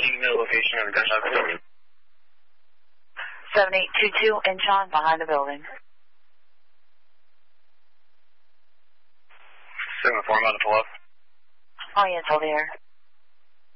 Can you know the location of the gunshot wound? 7822 Inchon, behind the building. 7-4, I'm about to pull up. Oh, yes, hold the air.